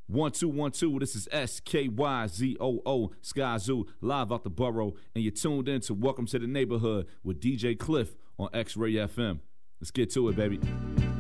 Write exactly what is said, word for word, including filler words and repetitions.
One, two, one, two. This is S K Y Z O O, Sky Zoo, live out the borough. And you're tuned in to Welcome to the Neighborhood with D J Cliff on X-Ray F M. Let's get to it, baby.